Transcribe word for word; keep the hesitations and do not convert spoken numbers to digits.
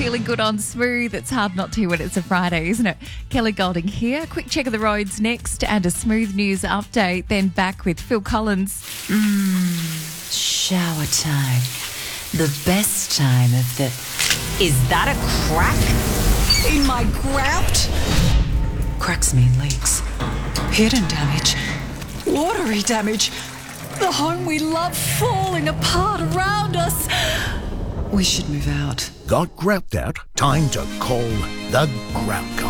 feeling good on Smooth. It's hard not to when it's a Friday, isn't it? Kelly Golding here. Quick check of the roads next and a Smooth news update. Then back with Phil Collins. Mmm, shower time. The best time of the... Is that a crack in my grout? Cracks mean leaks. Hidden damage. Watery damage. The home we love falling apart around us. We should move out. Got grout out? Time to call the Grout Company.